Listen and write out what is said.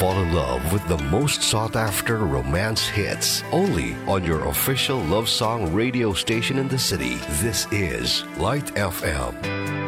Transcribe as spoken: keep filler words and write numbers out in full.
fall in love with the most sought-after romance hits only on your official love song radio station in the city. This is Light F M.